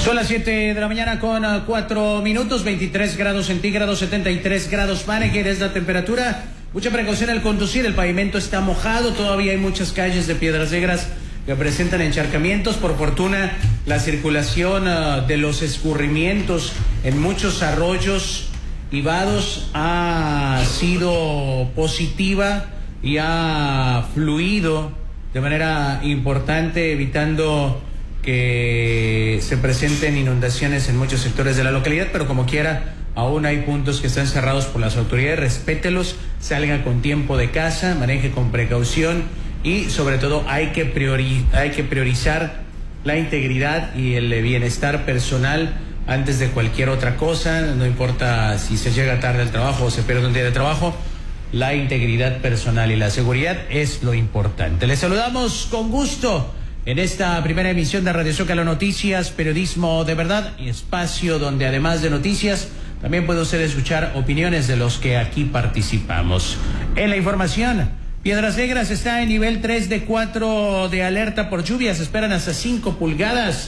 Son las 7 de la mañana con 4 minutos, 23 grados centígrados, 73 grados Fahrenheit es la temperatura. Mucha precaución al conducir, el pavimento está mojado, todavía hay muchas calles de Piedras Negras que presentan encharcamientos. Por fortuna, la circulación de los escurrimientos en muchos arroyos y vados ha sido positiva y ha fluido de manera importante, evitando que se presenten inundaciones en muchos sectores de la localidad, pero como quiera, aún hay puntos que están cerrados por las autoridades. Respételos, salga con tiempo de casa, maneje con precaución y sobre todo hay que priorizar la integridad y el bienestar personal antes de cualquier otra cosa. No importa si se llega tarde al trabajo o se pierde un día de trabajo, la integridad personal y la seguridad es lo importante. Les saludamos con gusto en esta primera emisión de Radio Zócalo Noticias, periodismo de verdad, y espacio donde además de noticias también puede usted escuchar opiniones de los que aquí participamos. En la información, Piedras Negras está en nivel 3 de 4 de alerta por lluvias, esperan hasta 5 pulgadas.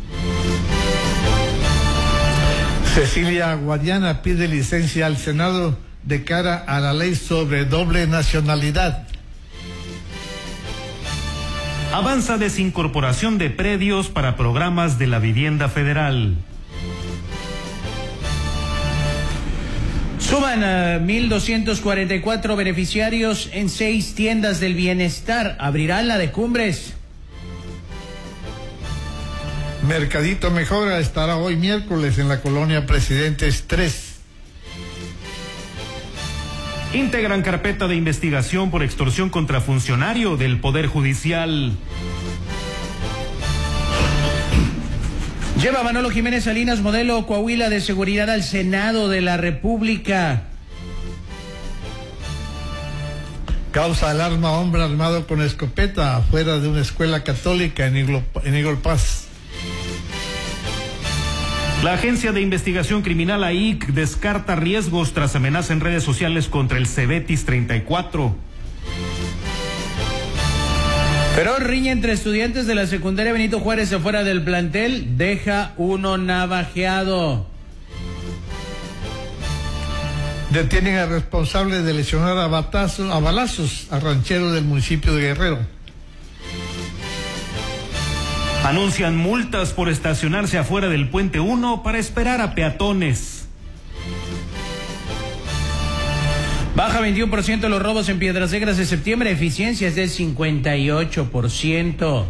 Cecilia Guadiana pide licencia al Senado de cara a la ley sobre doble nacionalidad. Avanza desincorporación de predios para programas de la vivienda federal. Suman 1,244 beneficiarios en 6 tiendas del bienestar. Abrirán la de Cumbres. Mercadito Mejora estará hoy miércoles en la colonia Presidentes 3. Integran carpeta de investigación por extorsión contra funcionario del Poder Judicial. Lleva Manolo Jiménez Salinas modelo Coahuila de seguridad al Senado de la República. Causa alarma hombre armado con escopeta afuera de una escuela católica en Eagle Pass. La Agencia de Investigación Criminal AIC descarta riesgos tras amenaza en redes sociales contra el Cebetis 34. Pero riña entre estudiantes de la secundaria Benito Juárez afuera del plantel, deja uno navajeado. Detienen al responsable de lesionar a balazos a ranchero del municipio de Guerrero. Anuncian multas por estacionarse afuera del puente 1 para esperar a peatones. Baja 21% los robos en Piedras Negras de septiembre, eficiencia es del 58%.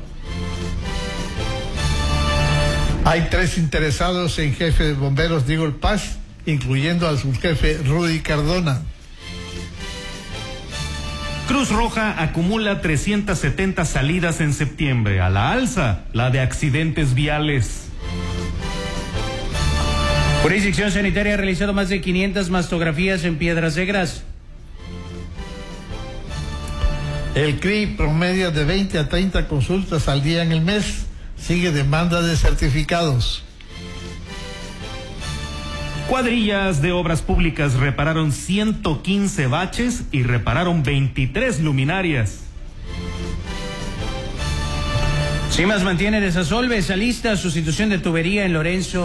Hay 3 interesados en jefe de bomberos de Eagle Pass, incluyendo al subjefe Rudy Cardona. Cruz Roja acumula 370 salidas en septiembre, a la alza la de accidentes viales. Jurisdicción Sanitaria ha realizado más de 500 mastografías en Piedras Negras. El CRI promedia de 20 a 30 consultas al día en el mes. Sigue demanda de certificados. Cuadrillas de obras públicas repararon 115 baches y repararon 23 luminarias. CIMAS mantiene desasolve, esa lista, sustitución de tubería en Lorenzo